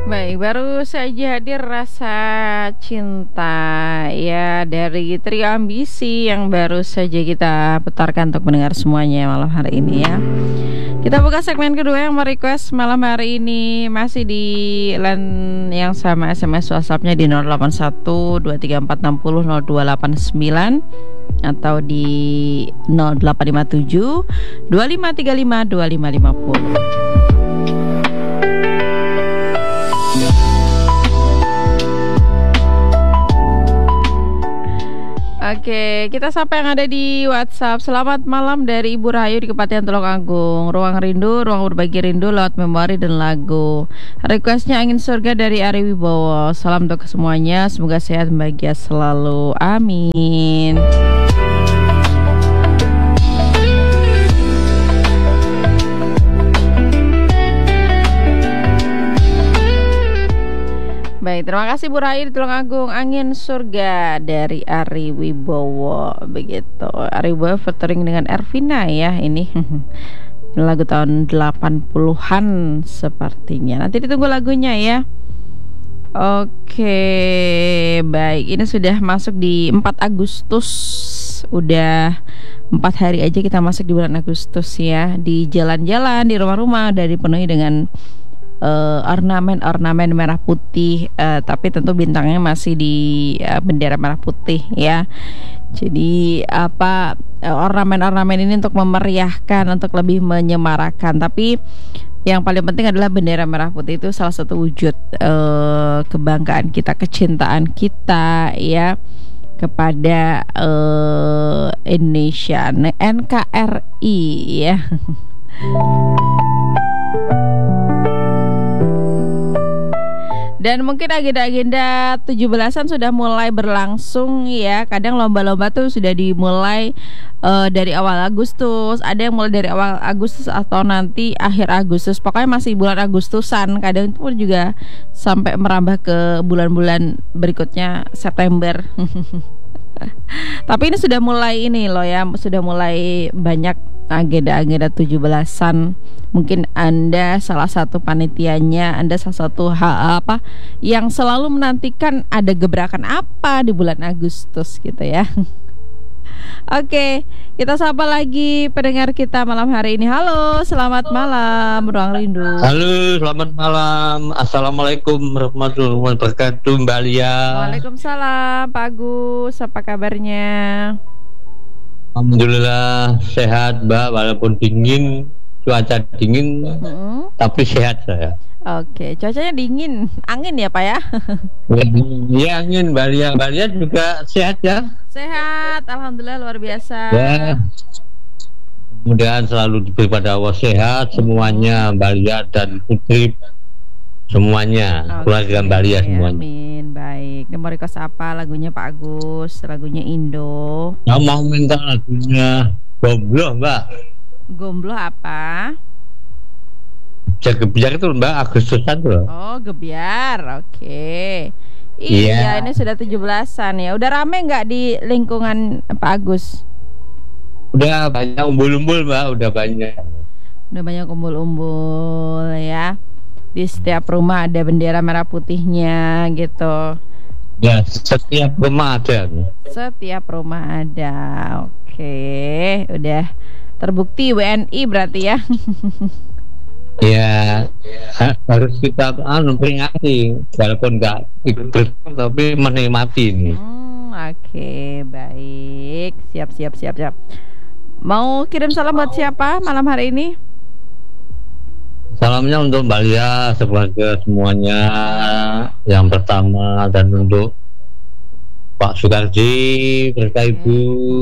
Baik, baru saja hadir Rasa Cinta ya dari Trio Ambisi yang baru saja kita putarkan untuk mendengar semuanya malam hari ini ya. Kita buka segmen kedua yang merequest malam hari ini masih di line yang sama, SMS WhatsApp-nya di 081 23460 0289 atau di 0857 2535 2550. Oke, kita sapa yang ada di WhatsApp. Selamat malam dari Ibu Rahayu di Kepatihan Tulungagung. Ruang rindu, ruang berbagi rindu lewat memori dan lagu. Requestnya Angin Surga dari Ari Wibowo. Salam untuk semuanya, semoga sehat dan bahagia selalu. Amin. Baik, terima kasih Bu Rai di Tulungagung. Angin Surga dari Ari Wibowo. Begitu. Ari Wibowo featuring dengan Ervina ya ini. Lagu tahun 80-an sepertinya. Nanti ditunggu lagunya ya. Oke, baik. Ini sudah masuk di 4 Agustus. Udah 4 hari aja kita masuk di bulan Agustus ya. Di jalan-jalan, di rumah-rumah udah dipenuhi dengan ornamen merah putih, tapi tentu bintangnya masih di bendera merah putih ya. Jadi ornamen-ornamen ini untuk memeriahkan, untuk lebih menyemarakan. Tapi yang paling penting adalah bendera merah putih itu salah satu wujud kebanggaan kita, kecintaan kita ya kepada Indonesia, NKRI ya. Dan mungkin agenda-agenda 17-an sudah mulai berlangsung ya. Kadang lomba-lomba tuh sudah dimulai dari awal Agustus. Ada yang mulai dari awal Agustus atau nanti akhir Agustus. Pokoknya masih bulan Agustusan. Kadang itu pun juga sampai merambah ke bulan-bulan berikutnya September. Tapi ini sudah mulai ini loh ya. Sudah mulai banyak agenda-agenda 17-an. Mungkin Anda salah satu panitianya, Anda salah satu yang selalu menantikan ada gebrakan apa di bulan Agustus gitu ya. Oke, kita sapa lagi pendengar kita malam hari ini. Halo, selamat malam Ruang Rindu. Halo, selamat malam. Assalamualaikum warahmatullahi wabarakatuh, Mbak Lia. Waalaikumsalam, Pak Agus. Apa kabarnya? Alhamdulillah sehat, Mbak. Walaupun dingin, cuaca dingin, tapi sehat saya. Oke, cuacanya dingin, angin ya Pak ya? Iya angin, Mbak Lia. Mbak Lia juga sehat ya? Sehat, alhamdulillah luar biasa. Ya. Mudah-mudahan selalu diberi pada Allah sehat semuanya, Mbak Lia dan Putri semuanya, keluarga Mbak Lia semuanya. Amin, baik. Ini mau request apa lagunya Pak Agus? Lagunya Indo. Yang mau minta lagunya Gombloh, Mbak. Gombloh apa? Gebiar itu Mbak, Agustusan tuh. Oh, Gebiar, oke. Iya, ini sudah 17-an ya. Udah rame nggak di lingkungan Pak Agus? Udah banyak umbul-umbul Mbak, udah banyak. Udah banyak umbul-umbul ya. Di setiap rumah ada bendera merah putihnya gitu. Ya, setiap rumah ada. Setiap rumah ada. Oke, udah terbukti WNI berarti ya. Ya, harus kita peringati walaupun nggak ikut bersama tapi menikmati ini. Oke, baik. Siap. Mau kirim salam buat siapa malam hari ini? Salamnya untuk Mbak Lia sebagai semuanya yang pertama, dan untuk Pak Sukarji beserta Ibu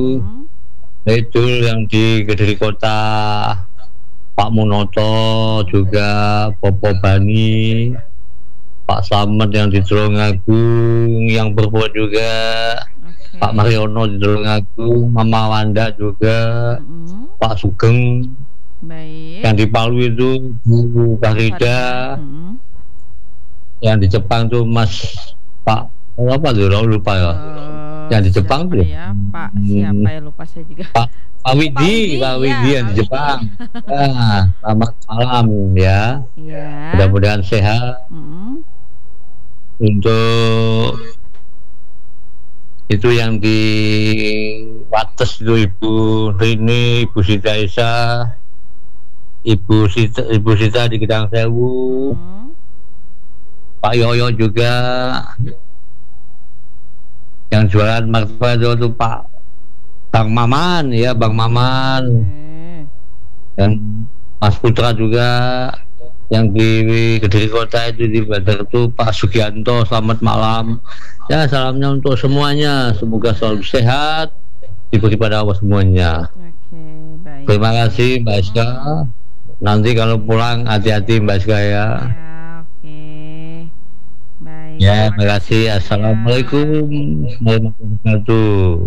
Edul yang di Kediri Kota, Pak Munoto juga, Popo Bani, Pak Slamet yang di Tulungagung, yang berbuat juga, Pak Mariono di Tulungagung, Mama Wanda juga, Pak Sugeng. Baik. Yang di Palu itu Bu Farida, yang di Jepang tuh Mas Pak apa tuh lupa ya. Yang di Jepang tuh ya Pak siapa ya, lupa saya juga. Pak Widi yang di Jepang. Selamat malam ya. Mudah-mudahan sehat. Untuk itu yang di Wates itu Ibu Rini, Ibu Sita Isa, Ibu Sita di Gedang Sewu, Pak Yoyo juga yang jualan martabak itu Pak Bang Maman ya, Bang Maman, dan Mas Putra juga yang di Kediri Kota itu di Bandar itu Pak Sugianto. Selamat malam ya, salamnya untuk semuanya, semoga selalu sehat, diberi pada Allah semuanya. Baik. Terima kasih Mbak Iska. Nanti kalau pulang hati-hati Mbak Iska ya. Ya, oke. Baik. Ya, terima kasih. Assalamualaikum warahmatullahi wabarakatuh.